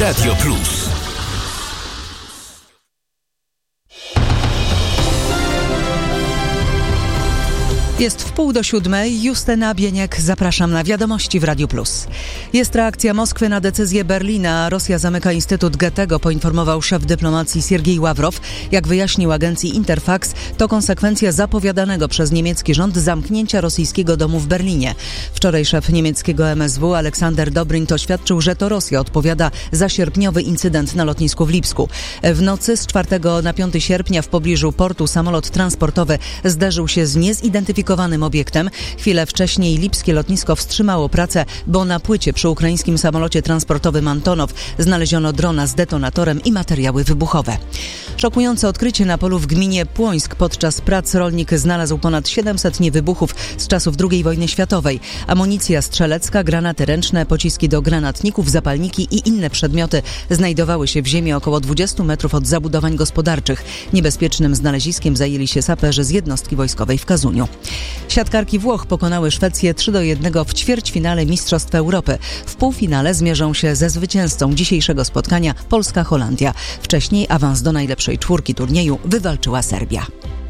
Radio Plus. Jest 6:30. Justyna Bieniek, zapraszam na wiadomości w Radiu Plus. Jest reakcja Moskwy na decyzję Berlina. Rosja zamyka Instytut Goethego, poinformował szef dyplomacji Siergiej Ławrow. Jak wyjaśnił agencji Interfax, to konsekwencja zapowiadanego przez niemiecki rząd zamknięcia rosyjskiego domu w Berlinie. Wczoraj szef niemieckiego MSW Aleksander Dobrindt oświadczył, że to Rosja odpowiada za sierpniowy incydent na lotnisku w Lipsku. W nocy z 4 na 5 sierpnia w pobliżu portu samolot transportowy zderzył się z niezidentyfikowanym obiektem. Chwilę wcześniej lipskie lotnisko wstrzymało pracę, bo na płycie przy ukraińskim samolocie transportowym Antonow znaleziono drona z detonatorem i materiały wybuchowe. Szokujące odkrycie na polu w gminie Płońsk. Podczas prac rolnik znalazł ponad 700 niewybuchów z czasów II wojny światowej. Amunicja strzelecka, granaty ręczne, pociski do granatników, zapalniki i inne przedmioty znajdowały się w ziemi około 20 metrów od zabudowań gospodarczych. Niebezpiecznym znaleziskiem zajęli się saperzy z jednostki wojskowej w Kazuniu. Siatkarki Włoch pokonały Szwecję 3-1 w ćwierćfinale Mistrzostw Europy. W półfinale zmierzą się ze zwycięzcą dzisiejszego spotkania Polska-Holandia. Wcześniej awans do najlepszej czwórki turnieju wywalczyła Serbia.